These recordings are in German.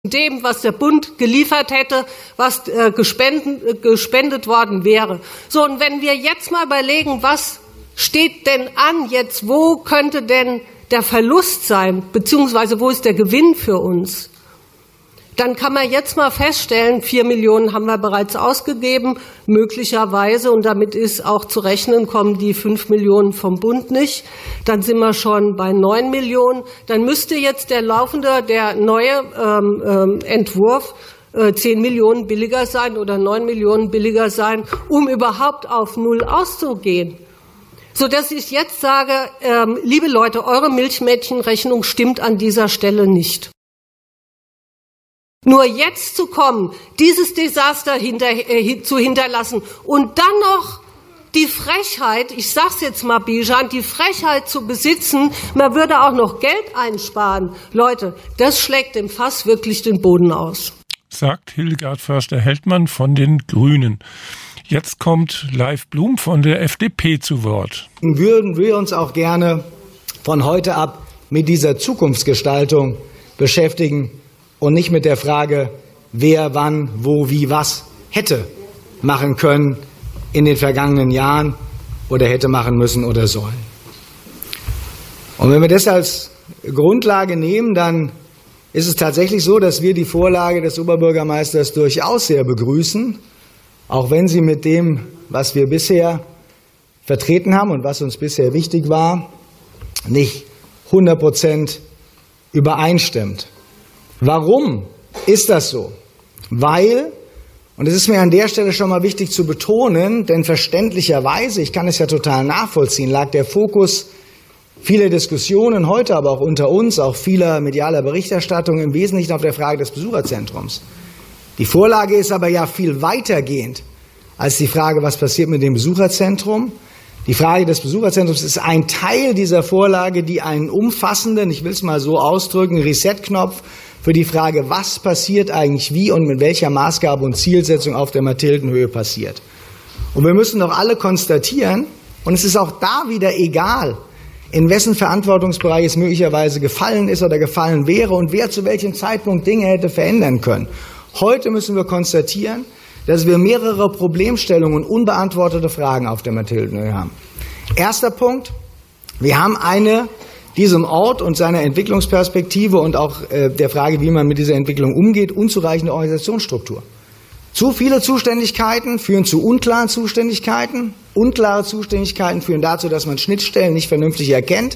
dem, was der Bund geliefert hätte, was gespendet worden wäre. So, und wenn wir jetzt mal überlegen, was steht denn an jetzt, wo könnte denn der Verlust sein, beziehungsweise wo ist der Gewinn für uns? Dann kann man jetzt mal feststellen, 4 Millionen haben wir bereits ausgegeben, möglicherweise, und damit ist auch zu rechnen, kommen die 5 Millionen vom Bund nicht. Dann sind wir schon bei 9 Millionen. Dann müsste jetzt der neue Entwurf 10 Millionen billiger sein oder 9 Millionen billiger sein, um überhaupt auf Null auszugehen. Sodass ich jetzt sage, liebe Leute, eure Milchmädchenrechnung stimmt an dieser Stelle nicht. Nur jetzt zu kommen, dieses Desaster zu hinterlassen und dann noch die Frechheit, ich sag's jetzt mal, Bijan, die Frechheit zu besitzen, man würde auch noch Geld einsparen. Leute, das schlägt dem Fass wirklich den Boden aus. Sagt Hildegard Förster-Heldmann von den Grünen. Jetzt kommt Leif Blum von der FDP zu Wort. Würden wir uns auch gerne von heute ab mit dieser Zukunftsgestaltung beschäftigen und nicht mit der Frage, wer, wann, wo, wie, was hätte machen können in den vergangenen Jahren oder hätte machen müssen oder sollen. Und wenn wir das als Grundlage nehmen, dann ist es tatsächlich so, dass wir die Vorlage des Oberbürgermeisters durchaus sehr begrüßen, auch wenn sie mit dem, was wir bisher vertreten haben und was uns bisher wichtig war, nicht 100% übereinstimmt. Warum ist das so? Weil, und es ist mir an der Stelle schon mal wichtig zu betonen, denn verständlicherweise, ich kann es ja total nachvollziehen, lag der Fokus vieler Diskussionen heute, aber auch unter uns, auch vieler medialer Berichterstattung im Wesentlichen auf der Frage des Besucherzentrums. Die Vorlage ist aber ja viel weitergehend als die Frage, was passiert mit dem Besucherzentrum. Die Frage des Besucherzentrums ist ein Teil dieser Vorlage, die einen umfassenden, ich will es mal so ausdrücken, Reset-Knopf für die Frage, was passiert eigentlich wie und mit welcher Maßgabe und Zielsetzung auf der Mathildenhöhe passiert. Und wir müssen doch alle konstatieren, und es ist auch da wieder egal, in wessen Verantwortungsbereich es möglicherweise gefallen ist oder gefallen wäre und wer zu welchem Zeitpunkt Dinge hätte verändern können. Heute müssen wir konstatieren, dass wir mehrere Problemstellungen und unbeantwortete Fragen auf der Mathildenhöhe haben. Erster Punkt, wir haben diesem Ort und seiner Entwicklungsperspektive und auch der Frage, wie man mit dieser Entwicklung umgeht, unzureichende Organisationsstruktur. Zu viele Zuständigkeiten führen zu unklaren Zuständigkeiten. Unklare Zuständigkeiten führen dazu, dass man Schnittstellen nicht vernünftig erkennt.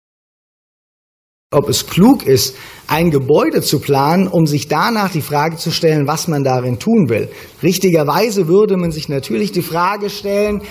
Ob es klug ist, ein Gebäude zu planen, um sich danach die Frage zu stellen, was man darin tun will. Richtigerweise würde man sich natürlich die Frage stellen,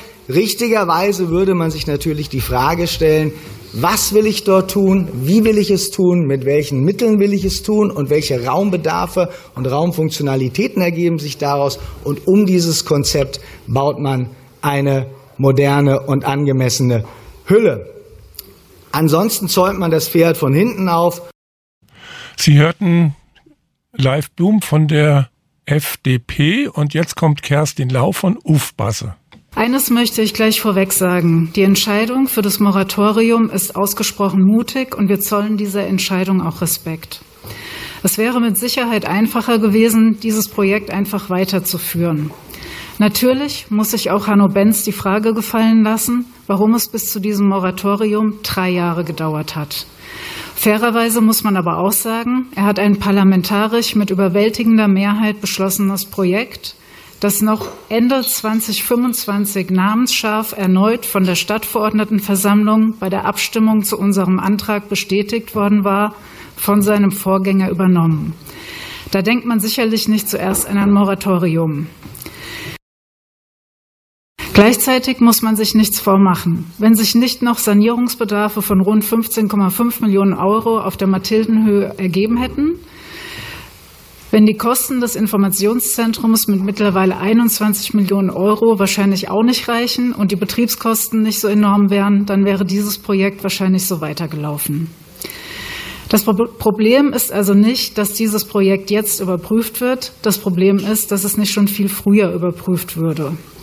was will ich dort tun, wie will ich es tun, mit welchen Mitteln will ich es tun und welche Raumbedarfe und Raumfunktionalitäten ergeben sich daraus. Und um dieses Konzept baut man eine moderne und angemessene Hülle. Ansonsten zäumt man das Pferd von hinten auf. Sie hörten Leif Blum von der FDP und jetzt kommt Kerstin Lau von UFBASE. Eines möchte ich gleich vorweg sagen. Die Entscheidung für das Moratorium ist ausgesprochen mutig und wir zollen dieser Entscheidung auch Respekt. Es wäre mit Sicherheit einfacher gewesen, dieses Projekt einfach weiterzuführen. Natürlich muss sich auch Hanno Benz die Frage gefallen lassen, warum es bis zu diesem Moratorium 3 Jahre gedauert hat. Fairerweise muss man aber auch sagen, er hat ein parlamentarisch mit überwältigender Mehrheit beschlossenes Projekt, das noch Ende 2025 namensscharf erneut von der Stadtverordnetenversammlung bei der Abstimmung zu unserem Antrag bestätigt worden war, von seinem Vorgänger übernommen. Da denkt man sicherlich nicht zuerst an ein Moratorium. Gleichzeitig muss man sich nichts vormachen. Wenn sich nicht noch Sanierungsbedarfe von rund 15,5 Millionen Euro auf der Mathildenhöhe ergeben hätten, wenn die Kosten des Informationszentrums mit mittlerweile 21 Millionen Euro wahrscheinlich auch nicht reichen und die Betriebskosten nicht so enorm wären, dann wäre dieses Projekt wahrscheinlich so weitergelaufen. Das Problem ist also nicht, dass dieses Projekt jetzt überprüft wird. Das Problem ist, dass es nicht schon viel früher überprüft würde.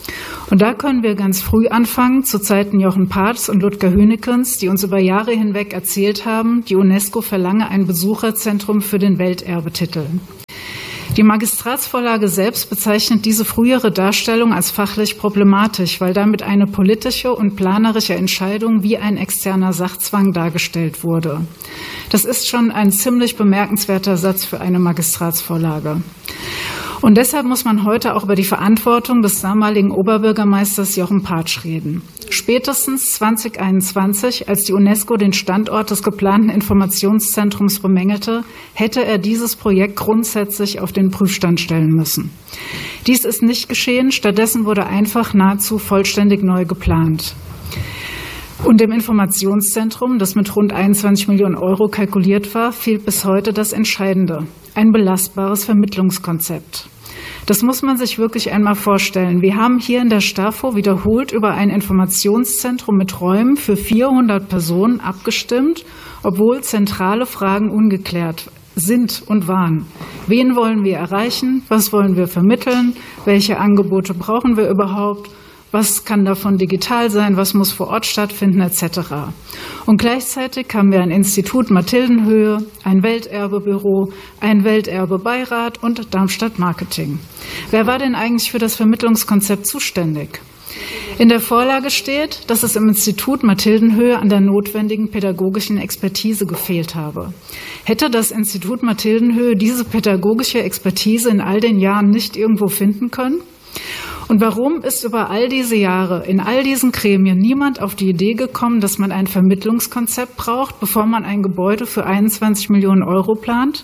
Und da können wir ganz früh anfangen, zu Zeiten Jochen Paths und Ludger Hünekens, die uns über Jahre hinweg erzählt haben, die UNESCO verlange ein Besucherzentrum für den Welterbetitel. Die Magistratsvorlage selbst bezeichnet diese frühere Darstellung als fachlich problematisch, weil damit eine politische und planerische Entscheidung wie ein externer Sachzwang dargestellt wurde. Das ist schon ein ziemlich bemerkenswerter Satz für eine Magistratsvorlage. Und deshalb muss man heute auch über die Verantwortung des damaligen Oberbürgermeisters Jochen Patsch reden. Spätestens 2021, als die UNESCO den Standort des geplanten Informationszentrums bemängelte, hätte er dieses Projekt grundsätzlich auf den Prüfstand stellen müssen. Dies ist nicht geschehen, stattdessen wurde einfach nahezu vollständig neu geplant. Und dem Informationszentrum, das mit rund 21 Millionen Euro kalkuliert war, fehlt bis heute das Entscheidende: ein belastbares Vermittlungskonzept. Das muss man sich wirklich einmal vorstellen. Wir haben hier in der STAFO wiederholt über ein Informationszentrum mit Räumen für 400 Personen abgestimmt, obwohl zentrale Fragen ungeklärt sind und waren. Wen wollen wir erreichen? Was wollen wir vermitteln? Welche Angebote brauchen wir überhaupt? Was kann davon digital sein? Was muss vor Ort stattfinden? Etc. Und gleichzeitig haben wir ein Institut Mathildenhöhe, ein Welterbebüro, ein Welterbebeirat und Darmstadt Marketing. Wer war denn eigentlich für das Vermittlungskonzept zuständig? In der Vorlage steht, dass es im Institut Mathildenhöhe an der notwendigen pädagogischen Expertise gefehlt habe. Hätte das Institut Mathildenhöhe diese pädagogische Expertise in all den Jahren nicht irgendwo finden können? Und warum ist über all diese Jahre in all diesen Gremien niemand auf die Idee gekommen, dass man ein Vermittlungskonzept braucht, bevor man ein Gebäude für 21 Millionen Euro plant?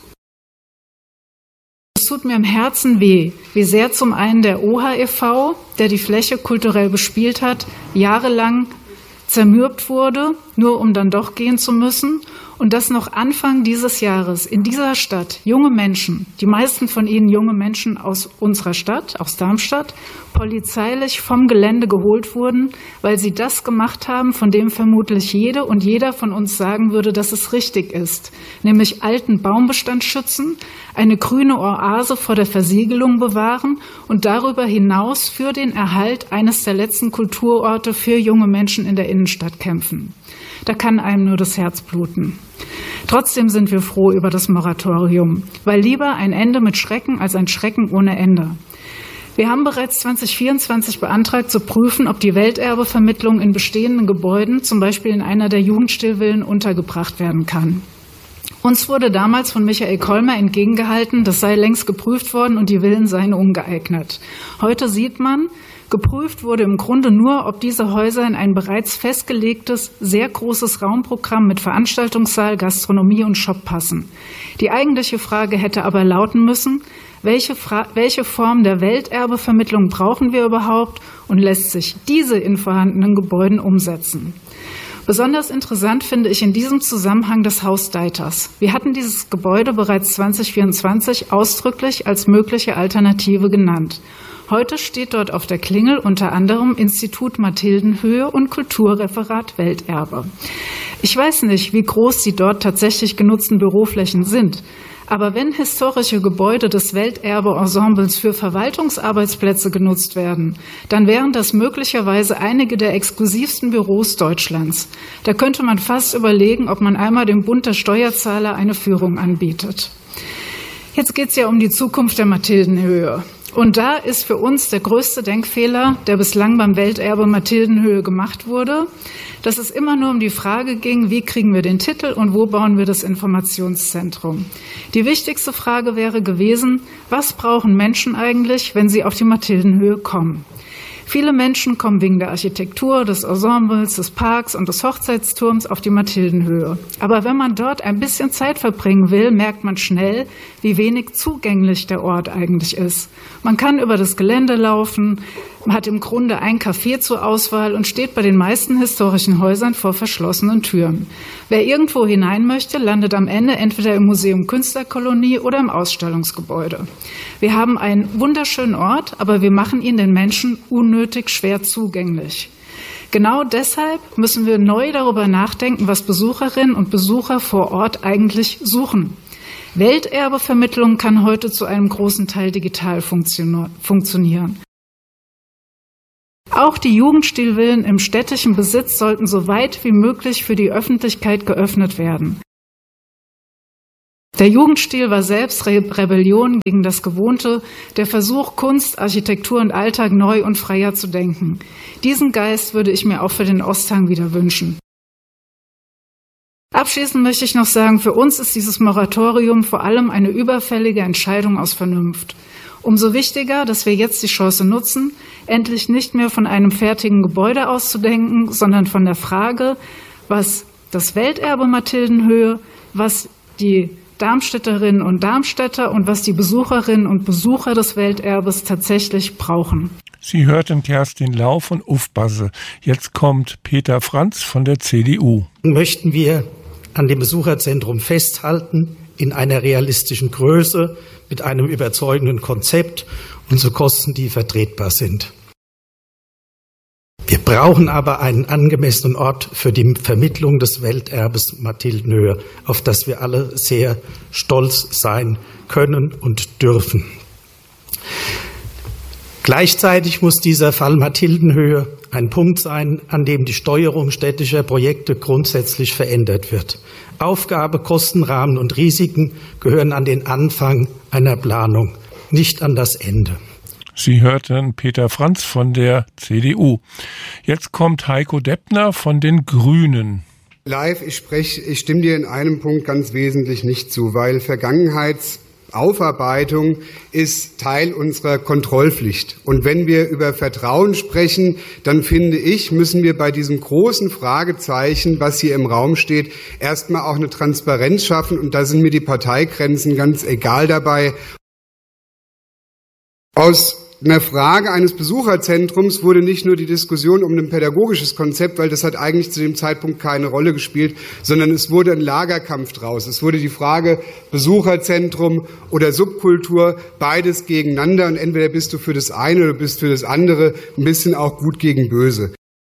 Es tut mir im Herzen weh, wie sehr zum einen der OHA e.V., der die Fläche kulturell bespielt hat, jahrelang zermürbt wurde, nur um dann doch gehen zu müssen. Und dass noch Anfang dieses Jahres in dieser Stadt junge Menschen, die meisten von ihnen junge Menschen aus unserer Stadt, aus Darmstadt, polizeilich vom Gelände geholt wurden, weil sie das gemacht haben, von dem vermutlich jede und jeder von uns sagen würde, dass es richtig ist, nämlich alten Baumbestand schützen, eine grüne Oase vor der Versiegelung bewahren und darüber hinaus für den Erhalt eines der letzten Kulturorte für junge Menschen in der Innenstadt kämpfen. Da kann einem nur das Herz bluten. Trotzdem sind wir froh über das Moratorium, weil lieber ein Ende mit Schrecken als ein Schrecken ohne Ende. Wir haben bereits 2024 beantragt, zu prüfen, ob die Welterbevermittlung in bestehenden Gebäuden, zum Beispiel in einer der Jugendstillvillen, untergebracht werden kann. Uns wurde damals von Michael Kolmer entgegengehalten, das sei längst geprüft worden und die Villen seien ungeeignet. Heute sieht man, geprüft wurde im Grunde nur, ob diese Häuser in ein bereits festgelegtes, sehr großes Raumprogramm mit Veranstaltungssaal, Gastronomie und Shop passen. Die eigentliche Frage hätte aber lauten müssen: Welche Form der Welterbevermittlung brauchen wir überhaupt und lässt sich diese in vorhandenen Gebäuden umsetzen? Besonders interessant finde ich in diesem Zusammenhang das Haus Deiters. Wir hatten dieses Gebäude bereits 2024 ausdrücklich als mögliche Alternative genannt. Heute steht dort auf der Klingel unter anderem Institut Mathildenhöhe und Kulturreferat Welterbe. Ich weiß nicht, wie groß die dort tatsächlich genutzten Büroflächen sind. Aber wenn historische Gebäude des Welterbe-Ensembles für Verwaltungsarbeitsplätze genutzt werden, dann wären das möglicherweise einige der exklusivsten Büros Deutschlands. Da könnte man fast überlegen, ob man einmal dem Bund der Steuerzahler eine Führung anbietet. Jetzt geht es ja um die Zukunft der Mathildenhöhe. Und da ist für uns der größte Denkfehler, der bislang beim Welterbe Mathildenhöhe gemacht wurde, dass es immer nur um die Frage ging, wie kriegen wir den Titel und wo bauen wir das Informationszentrum. Die wichtigste Frage wäre gewesen, was brauchen Menschen eigentlich, wenn sie auf die Mathildenhöhe kommen? Viele Menschen kommen wegen der Architektur, des Ensembles, des Parks und des Hochzeitsturms auf die Mathildenhöhe. Aber wenn man dort ein bisschen Zeit verbringen will, merkt man schnell, wie wenig zugänglich der Ort eigentlich ist. Man kann über das Gelände laufen, man hat im Grunde ein Café zur Auswahl und steht bei den meisten historischen Häusern vor verschlossenen Türen. Wer irgendwo hinein möchte, landet am Ende entweder im Museum Künstlerkolonie oder im Ausstellungsgebäude. Wir haben einen wunderschönen Ort, aber wir machen ihn den Menschen unnötig schwer zugänglich. Genau deshalb müssen wir neu darüber nachdenken, was Besucherinnen und Besucher vor Ort eigentlich suchen. Welterbevermittlung kann heute zu einem großen Teil digital funktionieren. Auch die Jugendstilvillen im städtischen Besitz sollten so weit wie möglich für die Öffentlichkeit geöffnet werden. Der Jugendstil war selbst Rebellion gegen das Gewohnte, der Versuch, Kunst, Architektur und Alltag neu und freier zu denken. Diesen Geist würde ich mir auch für den Osthang wieder wünschen. Abschließend möchte ich noch sagen, für uns ist dieses Moratorium vor allem eine überfällige Entscheidung aus Vernunft. Umso wichtiger, dass wir jetzt die Chance nutzen, endlich nicht mehr von einem fertigen Gebäude auszudenken, sondern von der Frage, was das Welterbe Mathildenhöhe, was die Darmstädterinnen und Darmstädter und was die Besucherinnen und Besucher des Welterbes tatsächlich brauchen. Sie hörten Kerstin Lau von Ufbasse. Jetzt kommt Peter Franz von der CDU. Möchten wir an dem Besucherzentrum festhalten, in einer realistischen Größe, mit einem überzeugenden Konzept und zu Kosten, die vertretbar sind. Wir brauchen aber einen angemessenen Ort für die Vermittlung des Welterbes Mathildenhöhe, auf das wir alle sehr stolz sein können und dürfen. Gleichzeitig muss dieser Fall Mathildenhöhe ein Punkt sein, an dem die Steuerung städtischer Projekte grundsätzlich verändert wird. Aufgabe, Kostenrahmen und Risiken gehören an den Anfang einer Planung, nicht an das Ende. Sie hörten Peter Franz von der CDU. Jetzt kommt Heiko Deppner von den Grünen. Live, ich stimme dir in einem Punkt ganz wesentlich nicht zu, weil Vergangenheitsaufarbeitung ist Teil unserer Kontrollpflicht. Und wenn wir über Vertrauen sprechen, dann finde ich, müssen wir bei diesem großen Fragezeichen, was hier im Raum steht, erstmal auch eine Transparenz schaffen. Und da sind mir die Parteigrenzen ganz egal dabei. Aus einer Frage eines Besucherzentrums wurde nicht nur die Diskussion um ein pädagogisches Konzept, weil das hat eigentlich zu dem Zeitpunkt keine Rolle gespielt, sondern es wurde ein Lagerkampf draus. Es wurde die Frage Besucherzentrum oder Subkultur, beides gegeneinander, und entweder bist du für das eine oder bist für das andere, ein bisschen auch gut gegen böse.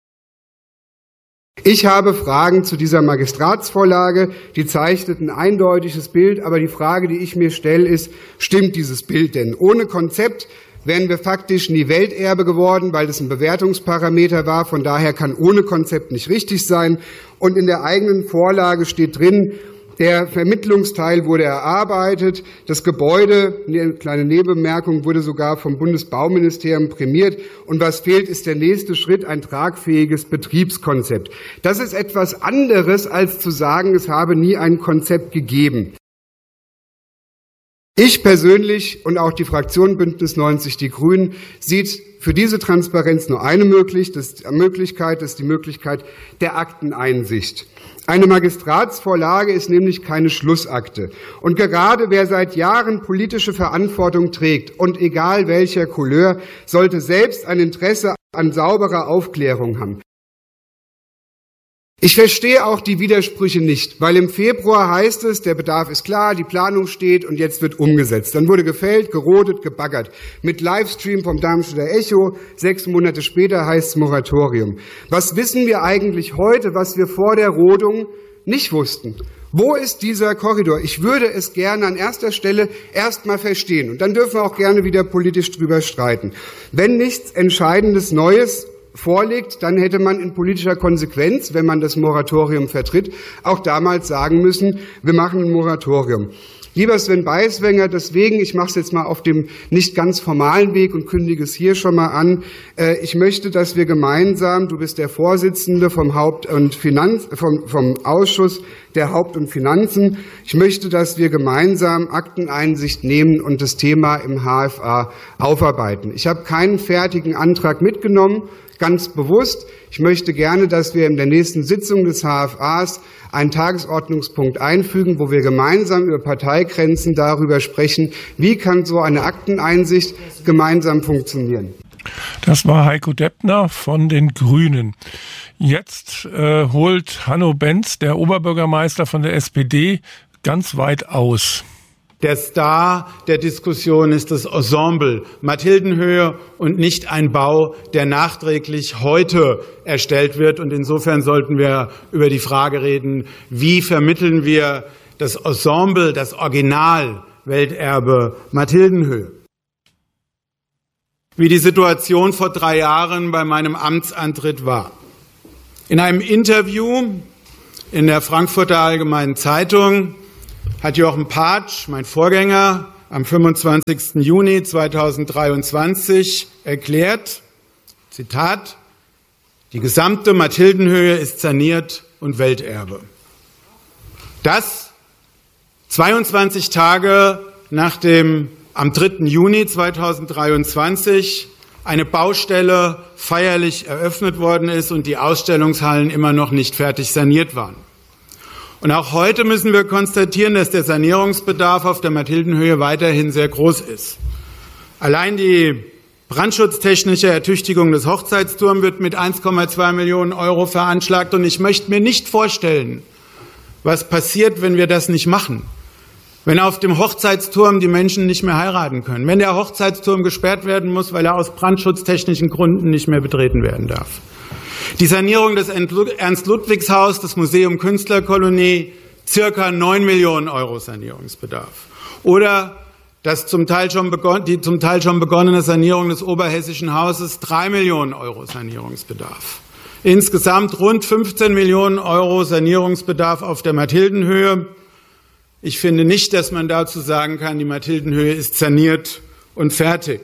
Ich habe Fragen zu dieser Magistratsvorlage, die zeichnet ein eindeutiges Bild, aber die Frage, die ich mir stelle, ist, stimmt dieses Bild denn? Ohne Konzept wären wir faktisch nie Welterbe geworden, weil das ein Bewertungsparameter war, von daher kann ohne Konzept nicht richtig sein. Und in der eigenen Vorlage steht drin, der Vermittlungsteil wurde erarbeitet, das Gebäude, eine kleine Nebenbemerkung, wurde sogar vom Bundesbauministerium prämiert, und was fehlt, ist der nächste Schritt, ein tragfähiges Betriebskonzept. Das ist etwas anderes, als zu sagen, es habe nie ein Konzept gegeben. Ich persönlich und auch die Fraktion Bündnis 90 Die Grünen sieht für diese Transparenz nur eine Möglichkeit, das ist die Möglichkeit der Akteneinsicht. Eine Magistratsvorlage ist nämlich keine Schlussakte. Und gerade wer seit Jahren politische Verantwortung trägt, und egal welcher Couleur, sollte selbst ein Interesse an sauberer Aufklärung haben. Ich verstehe auch die Widersprüche nicht, weil im Februar heißt es, der Bedarf ist klar, die Planung steht und jetzt wird umgesetzt. Dann wurde gefällt, gerodet, gebaggert. Mit Livestream vom Darmstädter Echo, 6 Monate später heißt es Moratorium. Was wissen wir eigentlich heute, was wir vor der Rodung nicht wussten? Wo ist dieser Korridor? Ich würde es gerne an erster Stelle erstmal verstehen. Und dann dürfen wir auch gerne wieder politisch drüber streiten. Wenn nichts Entscheidendes Neues vorliegt, dann hätte man in politischer Konsequenz, wenn man das Moratorium vertritt, auch damals sagen müssen, wir machen ein Moratorium. Lieber Sven Beiswenger, deswegen, ich mache es jetzt mal auf dem nicht ganz formalen Weg und kündige es hier schon mal an, ich möchte, dass wir gemeinsam, du bist der Vorsitzende vom Ausschuss der Haupt- und Finanzen, ich möchte, dass wir gemeinsam Akteneinsicht nehmen und das Thema im HFA aufarbeiten. Ich habe keinen fertigen Antrag mitgenommen, ganz bewusst. Ich möchte gerne, dass wir in der nächsten Sitzung des HFAs einen Tagesordnungspunkt einfügen, wo wir gemeinsam über Parteigrenzen darüber sprechen, wie kann so eine Akteneinsicht gemeinsam funktionieren. Das war Heiko Deppner von den Grünen. Jetzt holt Hanno Benz, der Oberbürgermeister von der SPD, ganz weit aus. Der Star der Diskussion ist das Ensemble Mathildenhöhe und nicht ein Bau, der nachträglich heute erstellt wird. Und insofern sollten wir über die Frage reden, wie vermitteln wir das Ensemble, das Original Welterbe Mathildenhöhe. wie die Situation vor 3 Jahren bei meinem Amtsantritt war. In einem Interview in der Frankfurter Allgemeinen Zeitung hat Jochen Patsch, mein Vorgänger, am 25. Juni 2023 erklärt, Zitat, die gesamte Mathildenhöhe ist saniert und Welterbe. Das 22 Tage nachdem am 3. Juni 2023 eine Baustelle feierlich eröffnet worden ist und die Ausstellungshallen immer noch nicht fertig saniert waren. Und auch heute müssen wir konstatieren, dass der Sanierungsbedarf auf der Mathildenhöhe weiterhin sehr groß ist. Allein die brandschutztechnische Ertüchtigung des Hochzeitsturms wird mit 1,2 Millionen Euro veranschlagt. Und ich möchte mir nicht vorstellen, was passiert, wenn wir das nicht machen. Wenn auf dem Hochzeitsturm die Menschen nicht mehr heiraten können. Wenn der Hochzeitsturm gesperrt werden muss, weil er aus brandschutztechnischen Gründen nicht mehr betreten werden darf. Die Sanierung des Ernst-Ludwigs-Haus, das Museum Künstlerkolonie, circa 9 Millionen Euro Sanierungsbedarf. Oder die zum Teil schon begonnene Sanierung des Oberhessischen Hauses, 3 Millionen Euro Sanierungsbedarf. Insgesamt rund 15 Millionen Euro Sanierungsbedarf auf der Mathildenhöhe. Ich finde nicht, dass man dazu sagen kann, die Mathildenhöhe ist saniert und fertig.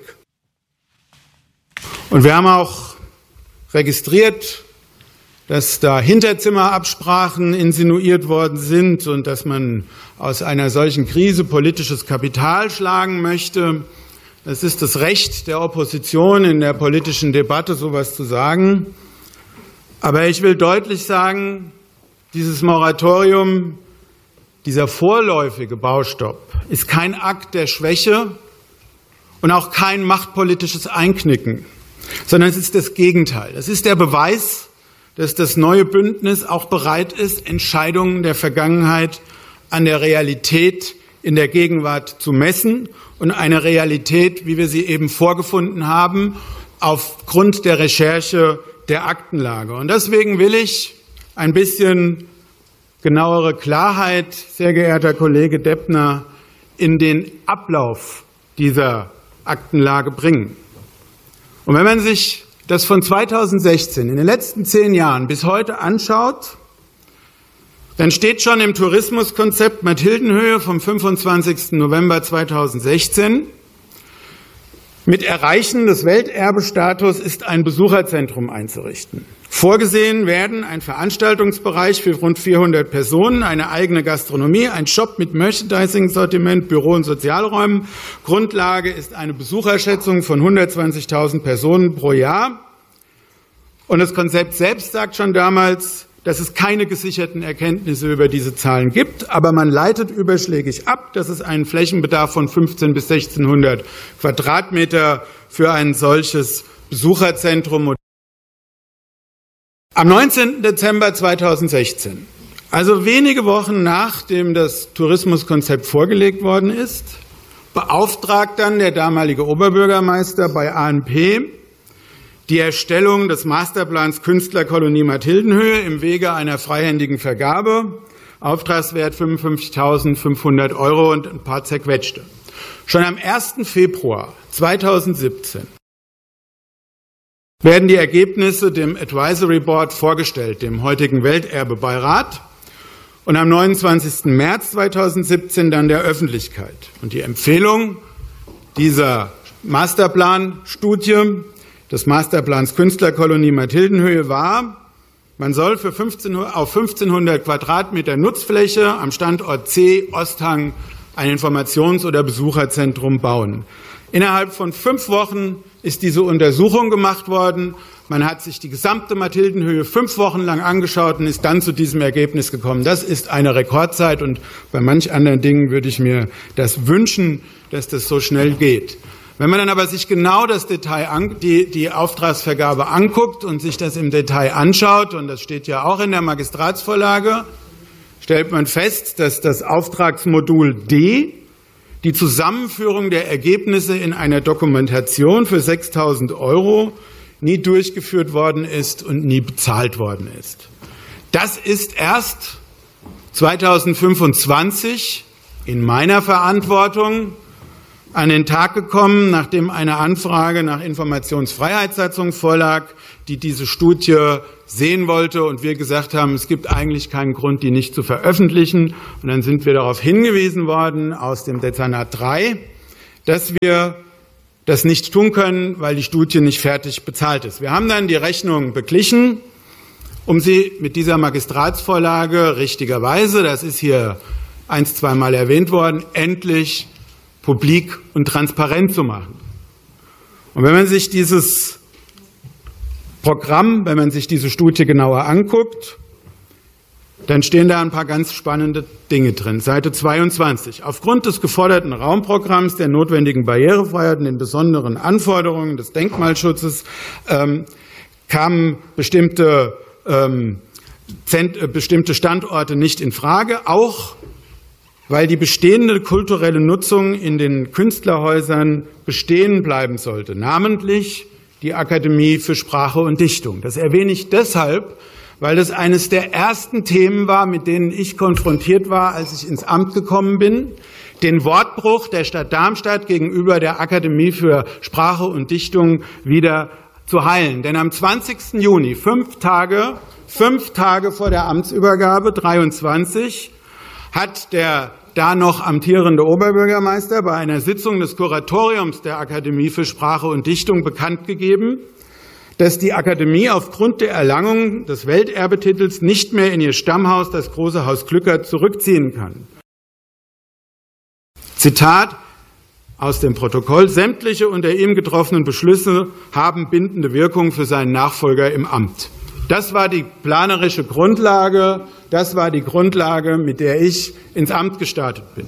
Und wir haben auch registriert, dass da Hinterzimmerabsprachen insinuiert worden sind und dass man aus einer solchen Krise politisches Kapital schlagen möchte. Es ist das Recht der Opposition in der politischen Debatte, sowas zu sagen. Aber ich will deutlich sagen, dieses Moratorium, dieser vorläufige Baustopp ist kein Akt der Schwäche und auch kein machtpolitisches Einknicken, sondern es ist das Gegenteil. Es ist der Beweis, dass das neue Bündnis auch bereit ist, Entscheidungen der Vergangenheit an der Realität in der Gegenwart zu messen und eine Realität, wie wir sie eben vorgefunden haben, aufgrund der Recherche der Aktenlage. Und deswegen will ich ein bisschen genauere Klarheit, sehr geehrter Kollege Deppner, in den Ablauf dieser Aktenlage bringen. Und wenn man sich das von 2016 in den letzten 10 Jahren bis heute anschaut, dann steht schon im Tourismuskonzept Mathildenhöhe vom 25. November 2016, mit Erreichen des Welterbestatus ist ein Besucherzentrum einzurichten. Vorgesehen werden ein Veranstaltungsbereich für rund 400 Personen, eine eigene Gastronomie, ein Shop mit Merchandising-Sortiment, Büro- und Sozialräumen. Grundlage ist eine Besucherschätzung von 120.000 Personen pro Jahr. Und das Konzept selbst sagt schon damals, dass es keine gesicherten Erkenntnisse über diese Zahlen gibt, aber man leitet überschlägig ab, dass es einen Flächenbedarf von 15 bis 1600 Quadratmeter für ein solches Besucherzentrum. Am 19. Dezember 2016, also wenige Wochen nachdem das Tourismuskonzept vorgelegt worden ist, beauftragt dann der damalige Oberbürgermeister bei ANP die Erstellung des Masterplans Künstlerkolonie Mathildenhöhe im Wege einer freihändigen Vergabe, Auftragswert 55.500 Euro und ein paar zerquetschte. Schon am 1. Februar 2017 werden die Ergebnisse dem Advisory Board vorgestellt, dem heutigen Welterbebeirat, und am 29. März 2017 dann der Öffentlichkeit. Und die Empfehlung dieser Masterplan-Studie des Masterplans Künstlerkolonie Mathildenhöhe war, man soll auf 1500 Quadratmeter Nutzfläche am Standort C Osthang ein Informations- oder Besucherzentrum bauen. Innerhalb von 5 Wochen ist diese Untersuchung gemacht worden. Man hat sich die gesamte Mathildenhöhe 5 Wochen lang angeschaut und ist dann zu diesem Ergebnis gekommen. Das ist eine Rekordzeit und bei manch anderen Dingen würde ich mir das wünschen, dass das so schnell geht. Wenn man dann aber sich genau das Detail, die Auftragsvergabe anguckt und sich das im Detail anschaut, und das steht ja auch in der Magistratsvorlage, stellt man fest, dass das Auftragsmodul D, die Zusammenführung der Ergebnisse in einer Dokumentation für 6.000 Euro, nie durchgeführt worden ist und nie bezahlt worden ist. Das ist erst 2025 in meiner Verantwortung an den Tag gekommen, nachdem eine Anfrage nach Informationsfreiheitssatzung vorlag, die diese Studie sehen wollte und wir gesagt haben, es gibt eigentlich keinen Grund, die nicht zu veröffentlichen. Und dann sind wir darauf hingewiesen worden aus dem Dezernat 3, dass wir das nicht tun können, weil die Studie nicht fertig bezahlt ist. Wir haben dann die Rechnung beglichen, um sie mit dieser Magistratsvorlage richtigerweise, das ist hier 1-2 Mal erwähnt worden, endlich publik und transparent zu machen. Und wenn man sich dieses Programm, wenn man sich diese Studie genauer anguckt, dann stehen da ein paar ganz spannende Dinge drin. Seite 22. Aufgrund des geforderten Raumprogramms, der notwendigen Barrierefreiheit und den besonderen Anforderungen des Denkmalschutzes kamen bestimmte Standorte nicht in Frage, auch weil die bestehende kulturelle Nutzung in den Künstlerhäusern bestehen bleiben sollte, namentlich die Akademie für Sprache und Dichtung. Das erwähne ich deshalb, weil das eines der ersten Themen war, mit denen ich konfrontiert war, als ich ins Amt gekommen bin, den Wortbruch der Stadt Darmstadt gegenüber der Akademie für Sprache und Dichtung wieder zu heilen. Denn am 20. Juni, 5 Tage vor der Amtsübergabe 23, hat der da noch amtierende Oberbürgermeister bei einer Sitzung des Kuratoriums der Akademie für Sprache und Dichtung bekannt gegeben, dass die Akademie aufgrund der Erlangung des Welterbetitels nicht mehr in ihr Stammhaus, das Große Haus Glückert, zurückziehen kann. Zitat aus dem Protokoll: Sämtliche unter ihm getroffenen Beschlüsse haben bindende Wirkung für seinen Nachfolger im Amt. Das war die planerische Grundlage, das war die Grundlage, mit der ich ins Amt gestartet bin.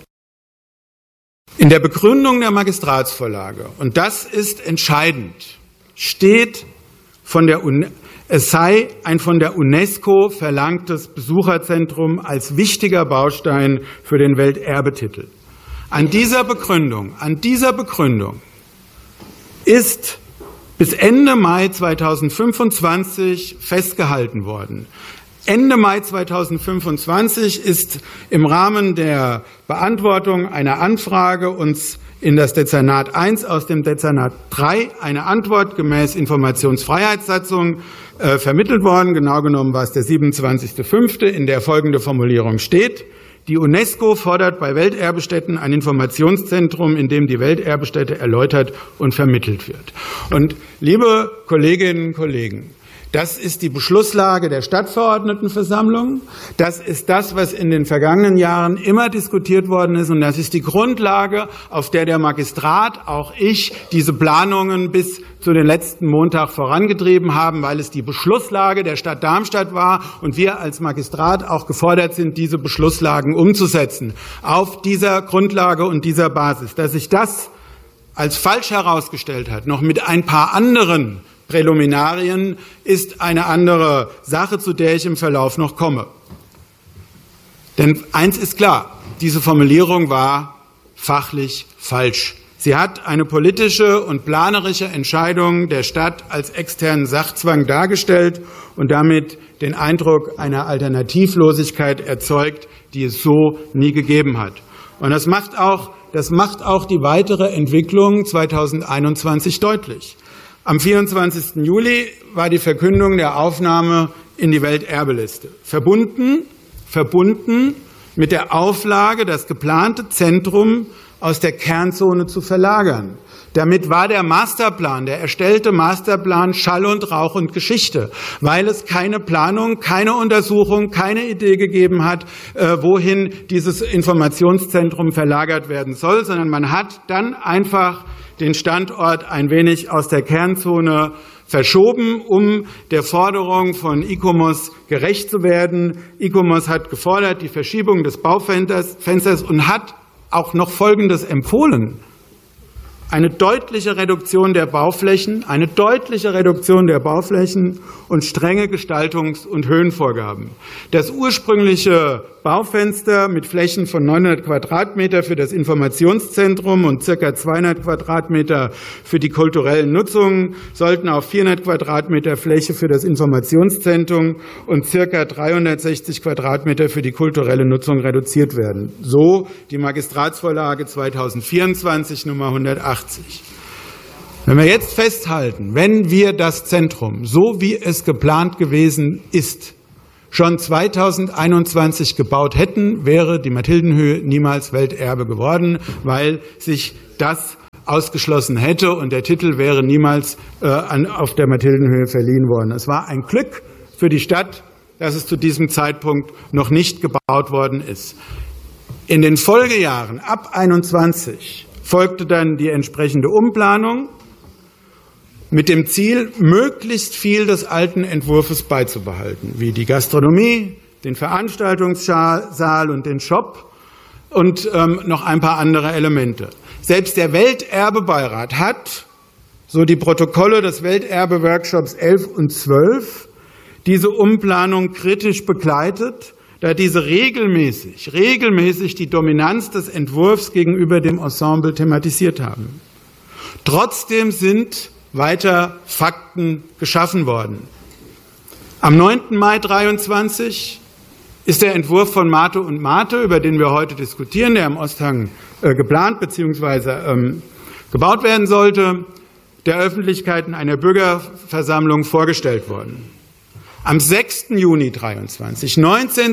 In der Begründung der Magistratsvorlage, und das ist entscheidend, steht, es sei ein von der UNESCO verlangtes Besucherzentrum als wichtiger Baustein für den Welterbetitel. An dieser Begründung ist bis Ende Mai 2025 festgehalten worden. Ende Mai 2025 ist im Rahmen der Beantwortung einer Anfrage uns in das Dezernat 1 aus dem Dezernat 3 eine Antwort gemäß Informationsfreiheitssatzung vermittelt worden. Genau genommen war es der 27.05., in der folgende Formulierung steht: Die UNESCO fordert bei Welterbestätten ein Informationszentrum, in dem die Welterbestätte erläutert und vermittelt wird. Und liebe Kolleginnen und Kollegen, das ist die Beschlusslage der Stadtverordnetenversammlung. Das ist das, was in den vergangenen Jahren immer diskutiert worden ist. Und das ist die Grundlage, auf der der Magistrat, auch ich, diese Planungen bis zu den letzten Montag vorangetrieben haben, weil es die Beschlusslage der Stadt Darmstadt war und wir als Magistrat auch gefordert sind, diese Beschlusslagen umzusetzen. Auf dieser Grundlage und dieser Basis, dass sich das als falsch herausgestellt hat, noch mit ein paar anderen Präliminarien, ist eine andere Sache, zu der ich im Verlauf noch komme. Denn eins ist klar, diese Formulierung war fachlich falsch. Sie hat eine politische und planerische Entscheidung der Stadt als externen Sachzwang dargestellt und damit den Eindruck einer Alternativlosigkeit erzeugt, die es so nie gegeben hat. Und das macht auch die weitere Entwicklung 2021 deutlich. Am 24. Juli war die Verkündung der Aufnahme in die Welterbeliste. Verbunden mit der Auflage, das geplante Zentrum aus der Kernzone zu verlagern. Damit war der Masterplan, der erstellte Masterplan Schall und Rauch und Geschichte, weil es keine Planung, keine Untersuchung, keine Idee gegeben hat, wohin dieses Informationszentrum verlagert werden soll, sondern man hat dann einfach den Standort ein wenig aus der Kernzone verschoben, um der Forderung von ICOMOS gerecht zu werden. ICOMOS hat gefordert die Verschiebung des Baufensters und hat auch noch Folgendes empfohlen. eine deutliche Reduktion der Bauflächen und strenge Gestaltungs- und Höhenvorgaben. Das ursprüngliche Baufenster mit Flächen von 900 Quadratmeter für das Informationszentrum und ca. 200 Quadratmeter für die kulturellen Nutzungen sollten auf 400 Quadratmeter Fläche für das Informationszentrum und ca. 360 Quadratmeter für die kulturelle Nutzung reduziert werden. So die Magistratsvorlage 2024 Nummer 180. Wenn wir jetzt festhalten, wenn wir das Zentrum, so wie es geplant gewesen ist, schon 2021 gebaut hätten, wäre die Mathildenhöhe niemals Welterbe geworden, weil sich das ausgeschlossen hätte und der Titel wäre niemals auf der Mathildenhöhe verliehen worden. Es war ein Glück für die Stadt, dass es zu diesem Zeitpunkt noch nicht gebaut worden ist. In den Folgejahren ab 21 folgte dann die entsprechende Umplanung mit dem Ziel, möglichst viel des alten Entwurfs beizubehalten, wie die Gastronomie, den Veranstaltungssaal und den Shop und noch ein paar andere Elemente. Selbst der Welterbebeirat hat, so die Protokolle des Welterbe-Workshops 11 und 12, diese Umplanung kritisch begleitet, da diese regelmäßig die Dominanz des Entwurfs gegenüber dem Ensemble thematisiert haben. Trotzdem sind weiter Fakten geschaffen worden. Am 9. Mai 23 ist der Entwurf von Mate und Mate, über den wir heute diskutieren, der im Osthang geplant bzw. gebaut werden sollte, der Öffentlichkeit in einer Bürgerversammlung vorgestellt worden. Am 6. Juni 23, 19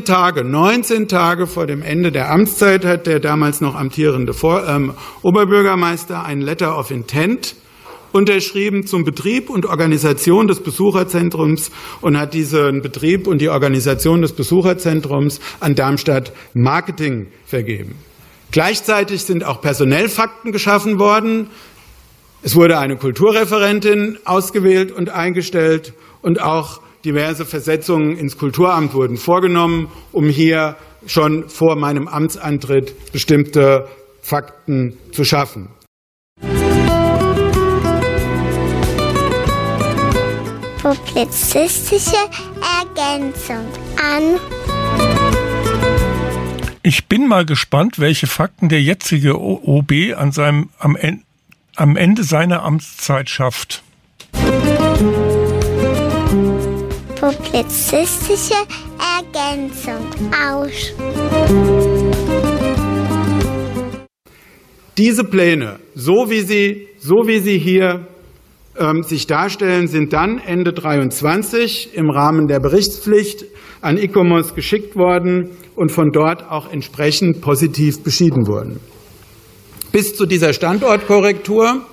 Tage vor dem Ende der Amtszeit, hat der damals noch amtierende Oberbürgermeister ein Letter of Intent unterschrieben zum Betrieb und Organisation des Besucherzentrums und hat diesen Betrieb und die Organisation des Besucherzentrums an Darmstadt Marketing vergeben. Gleichzeitig sind auch personell Fakten geschaffen worden. Es wurde eine Kulturreferentin ausgewählt und eingestellt und auch diverse Versetzungen ins Kulturamt wurden vorgenommen, um hier schon vor meinem Amtsantritt bestimmte Fakten zu schaffen. Publizistische Ergänzung an. Ich bin mal gespannt, welche Fakten der jetzige OB am Ende seiner Amtszeit schafft. Publizistische Ergänzung aus. Diese Pläne, so wie sie hier sich darstellen, sind dann Ende 23 im Rahmen der Berichtspflicht an ICOMOS geschickt worden und von dort auch entsprechend positiv beschieden wurden. Bis zu dieser Standortkorrektur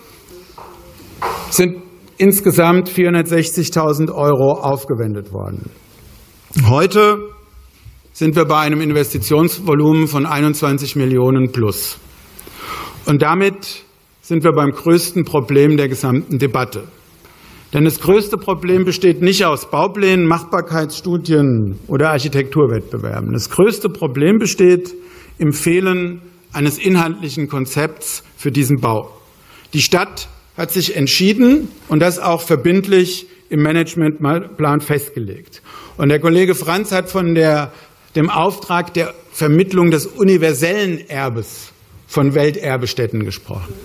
sind insgesamt 460.000 € aufgewendet worden. Heute sind wir bei einem Investitionsvolumen von 21 Millionen plus. Und damit sind wir beim größten Problem der gesamten Debatte. Denn das größte Problem besteht nicht aus Bauplänen, Machbarkeitsstudien oder Architekturwettbewerben. Das größte Problem besteht im Fehlen eines inhaltlichen Konzepts für diesen Bau. Die Stadt hat sich entschieden und das auch verbindlich im Managementplan festgelegt. Und der Kollege Franz hat von dem Auftrag der Vermittlung des universellen Erbes von Welterbestätten gesprochen.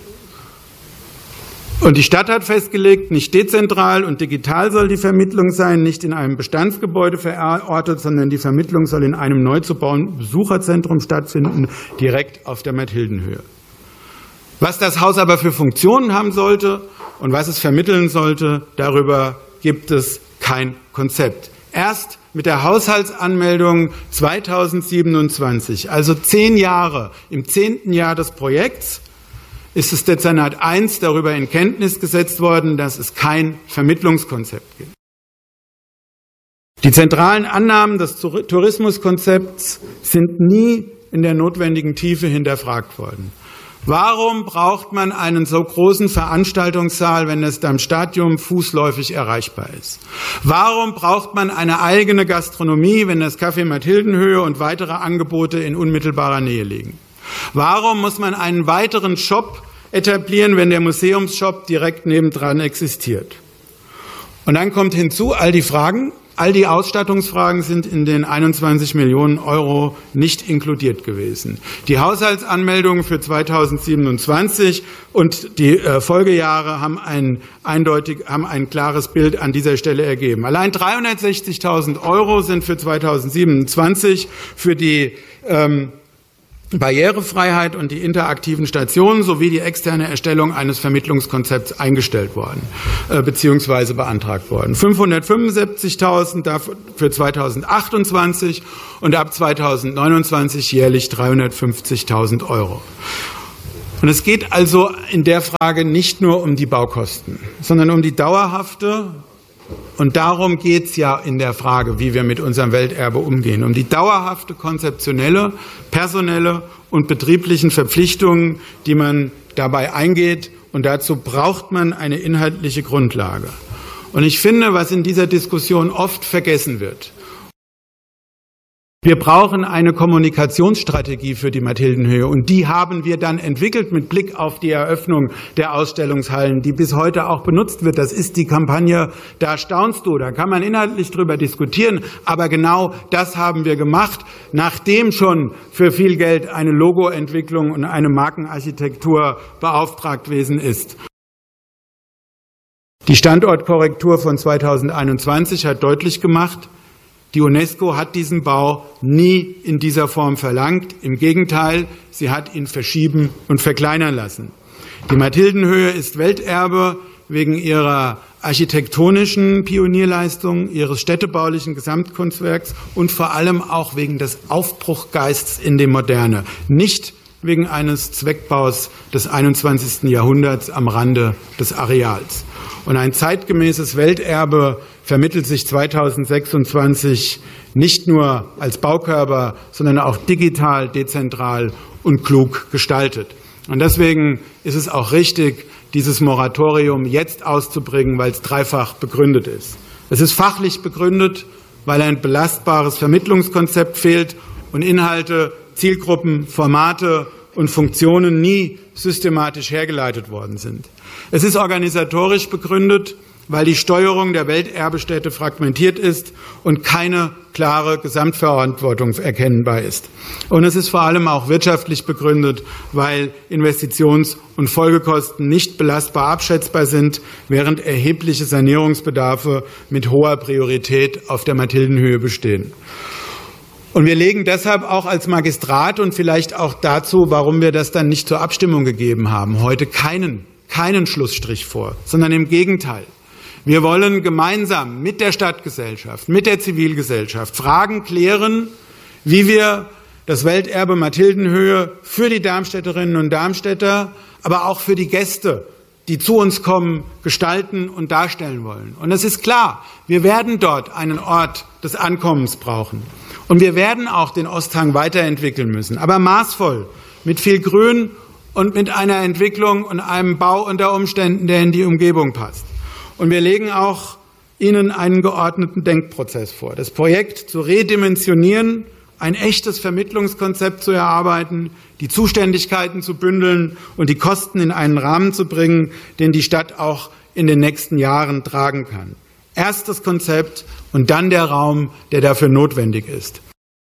Und die Stadt hat festgelegt, nicht dezentral und digital soll die Vermittlung sein, nicht in einem Bestandsgebäude verortet, sondern die Vermittlung soll in einem neu zu bauenden Besucherzentrum stattfinden, direkt auf der Mathildenhöhe. Was das Haus aber für Funktionen haben sollte und was es vermitteln sollte, darüber gibt es kein Konzept. Erst mit der Haushaltsanmeldung 2027, also 10 Jahre, im 10. Jahr des Projekts, ist das Dezernat 1 darüber in Kenntnis gesetzt worden, dass es kein Vermittlungskonzept gibt. Die zentralen Annahmen des Tourismuskonzepts sind nie in der notwendigen Tiefe hinterfragt worden. Warum braucht man einen so großen Veranstaltungssaal, wenn es am Stadion fußläufig erreichbar ist? Warum braucht man eine eigene Gastronomie, wenn das Café Mathildenhöhe und weitere Angebote in unmittelbarer Nähe liegen? Warum muss man einen weiteren Shop etablieren, wenn der Museumsshop direkt nebendran existiert. Und dann kommt hinzu, all die Ausstattungsfragen sind in den 21 Millionen Euro nicht inkludiert gewesen. Die Haushaltsanmeldungen für 2027 und die Folgejahre haben ein klares Bild an dieser Stelle ergeben. Allein 360.000 Euro sind für 2027 für die Barrierefreiheit und die interaktiven Stationen sowie die externe Erstellung eines Vermittlungskonzepts eingestellt worden bzw. beantragt worden. 575.000 für 2028 und ab 2029 jährlich 350.000 Euro. Und es geht also in der Frage nicht nur um die Baukosten, sondern um die dauerhafte, und darum geht es ja in der Frage, wie wir mit unserem Welterbe umgehen, um die dauerhafte konzeptionelle, personelle und betrieblichen Verpflichtungen, die man dabei eingeht. Und dazu braucht man eine inhaltliche Grundlage. Und ich finde, was in dieser Diskussion oft vergessen wird: Wir brauchen eine Kommunikationsstrategie für die Mathildenhöhe, und die haben wir dann entwickelt mit Blick auf die Eröffnung der Ausstellungshallen, die bis heute auch benutzt wird. Das ist die Kampagne "Da staunst du". Da kann man inhaltlich drüber diskutieren, aber genau das haben wir gemacht, nachdem schon für viel Geld eine Logoentwicklung und eine Markenarchitektur beauftragt gewesen ist. Die Standortkorrektur von 2021 hat deutlich gemacht, die UNESCO hat diesen Bau nie in dieser Form verlangt. Im Gegenteil, sie hat ihn verschieben und verkleinern lassen. Die Mathildenhöhe ist Welterbe wegen ihrer architektonischen Pionierleistung, ihres städtebaulichen Gesamtkunstwerks und vor allem auch wegen des Aufbruchgeists in die Moderne. Nicht wegen eines Zweckbaus des 21. Jahrhunderts am Rande des Areals. Und ein zeitgemäßes Welterbe vermittelt sich 2026 nicht nur als Baukörper, sondern auch digital, dezentral und klug gestaltet. Und deswegen ist es auch richtig, dieses Moratorium jetzt auszubringen, weil es dreifach begründet ist. Es ist fachlich begründet, weil ein belastbares Vermittlungskonzept fehlt und Inhalte, Zielgruppen, Formate und Funktionen nie systematisch hergeleitet worden sind. Es ist organisatorisch begründet, weil die Steuerung der Welterbestätte fragmentiert ist und keine klare Gesamtverantwortung erkennbar ist. Und es ist vor allem auch wirtschaftlich begründet, weil Investitions- und Folgekosten nicht belastbar abschätzbar sind, während erhebliche Sanierungsbedarfe mit hoher Priorität auf der Mathildenhöhe bestehen. Und wir legen deshalb auch als Magistrat und vielleicht auch dazu, warum wir das dann nicht zur Abstimmung gegeben haben, heute keinen Schlussstrich vor, sondern im Gegenteil. Wir wollen gemeinsam mit der Stadtgesellschaft, mit der Zivilgesellschaft Fragen klären, wie wir das Welterbe Mathildenhöhe für die Darmstädterinnen und Darmstädter, aber auch für die Gäste, die zu uns kommen, gestalten und darstellen wollen. Und es ist klar, wir werden dort einen Ort des Ankommens brauchen. Und wir werden auch den Osthang weiterentwickeln müssen, aber maßvoll, mit viel Grün und mit einer Entwicklung und einem Bau unter Umständen, der in die Umgebung passt. Und wir legen auch Ihnen einen geordneten Denkprozess vor. Das Projekt zu redimensionieren, ein echtes Vermittlungskonzept zu erarbeiten, die Zuständigkeiten zu bündeln und die Kosten in einen Rahmen zu bringen, den die Stadt auch in den nächsten Jahren tragen kann. Erst das Konzept und dann der Raum, der dafür notwendig ist.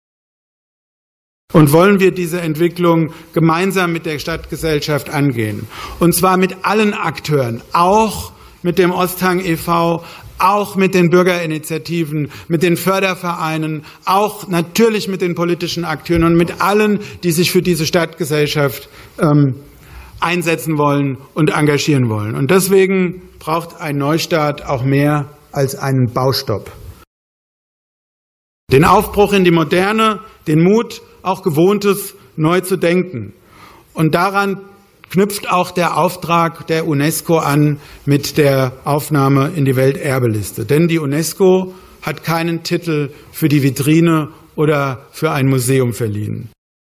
Und wollen wir diese Entwicklung gemeinsam mit der Stadtgesellschaft angehen. Und zwar mit allen Akteuren, auch mit dem Osthang e.V., auch mit den Bürgerinitiativen, mit den Fördervereinen, auch natürlich mit den politischen Akteuren und mit allen, die sich für diese Stadtgesellschaft einsetzen wollen und engagieren wollen. Und deswegen braucht ein Neustart auch mehr als einen Baustopp. Den Aufbruch in die Moderne, den Mut, auch Gewohntes neu zu denken. Und daran knüpft auch der Auftrag der UNESCO an mit der Aufnahme in die Welterbeliste. Denn die UNESCO hat keinen Titel für die Vitrine oder für ein Museum verliehen.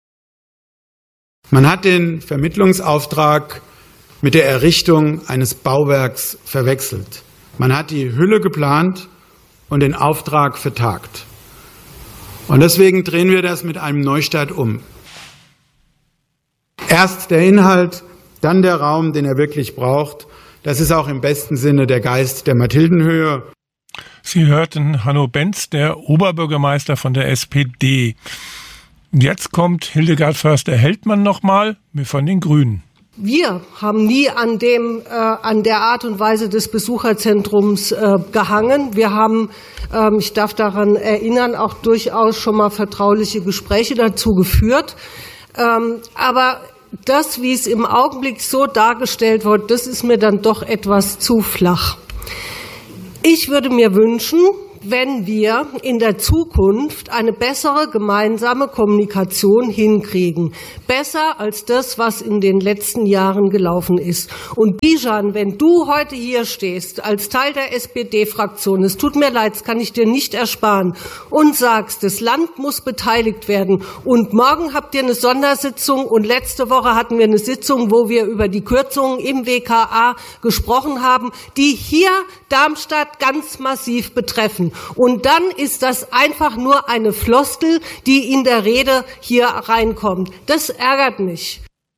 Man hat den Vermittlungsauftrag mit der Errichtung eines Bauwerks verwechselt. Man hat die Hülle geplant und den Auftrag vertagt. Und deswegen drehen wir das mit einem Neustart um. Erst der Inhalt dann der Raum, den er wirklich braucht. Das ist auch im besten Sinne der Geist der Mathildenhöhe. Sie hörten Hanno Benz, der Oberbürgermeister von der SPD. Jetzt kommt Hildegard Förster-Heldmann nochmal von den Grünen. Wir haben nie an der Art und Weise des Besucherzentrums gehangen. Wir haben, ich darf daran erinnern, auch durchaus schon mal vertrauliche Gespräche dazu geführt. Aber das, wie es im Augenblick so dargestellt wird, das ist mir dann doch etwas zu flach. Ich würde mir wünschen, wenn wir in der Zukunft eine bessere gemeinsame Kommunikation hinkriegen. Besser als das, was in den letzten Jahren gelaufen ist. Und Bijan, wenn du heute hier stehst, als Teil der SPD-Fraktion, es tut mir leid, das kann ich dir nicht ersparen, und sagst, das Land muss beteiligt werden und morgen habt ihr eine Sondersitzung und letzte Woche hatten wir eine Sitzung, wo wir über die Kürzungen im WKA gesprochen haben, die hier Darmstadt ganz massiv betreffen. Und dann ist das einfach nur eine Floskel, die in der Rede hier reinkommt. Das ärgert mich.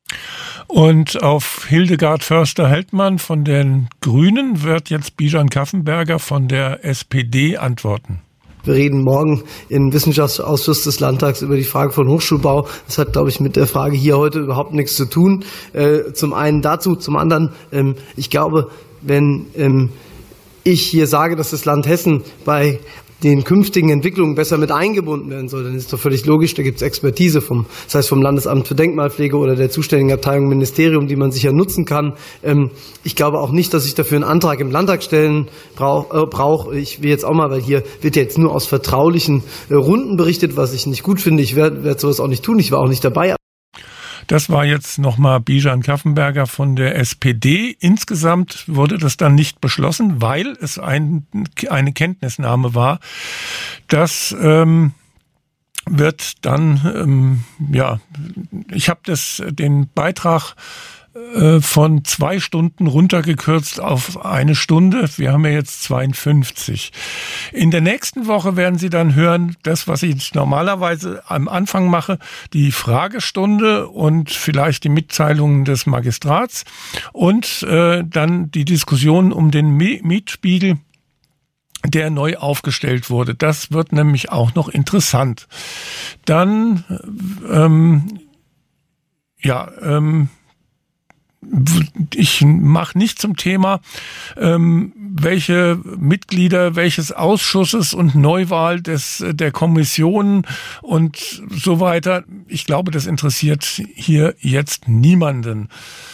Und auf Hildegard Förster-Heldmann von den Grünen wird jetzt Bijan Kaffenberger von der SPD antworten. Wir reden morgen im Wissenschaftsausschuss des Landtags über die Frage von Hochschulbau. Das hat, glaube ich, mit der Frage hier heute überhaupt nichts zu tun. Zum einen dazu, zum anderen, ich glaube, wenn ich hier sage, dass das Land Hessen bei den künftigen Entwicklungen besser mit eingebunden werden soll, dann ist doch völlig logisch, da gibt es Expertise vom Landesamt für Denkmalpflege oder der zuständigen Abteilung Ministerium, die man sicher nutzen kann. Ich glaube auch nicht, dass ich dafür einen Antrag im Landtag stellen brauche. Ich will jetzt auch mal, weil hier wird jetzt nur aus vertraulichen Runden berichtet, was ich nicht gut finde. Ich werde sowas auch nicht tun. Ich war auch nicht dabei. Das war jetzt nochmal Bijan Kaffenberger von der SPD. Insgesamt wurde das dann nicht beschlossen, weil es eine Kenntnisnahme war. Das wird dann, ich habe den Beitrag von 2 Stunden runtergekürzt auf 1 Stunde. Wir haben ja jetzt 52. In der nächsten Woche werden Sie dann hören, das, was ich normalerweise am Anfang mache, die Fragestunde und vielleicht die Mitteilungen des Magistrats und dann die Diskussion um den Mietspiegel, der neu aufgestellt wurde. Das wird nämlich auch noch interessant. Dann, ich mache nicht zum Thema, welche Mitglieder welches Ausschusses und Neuwahl der Kommissionen und so weiter. Ich glaube, das interessiert hier jetzt niemanden.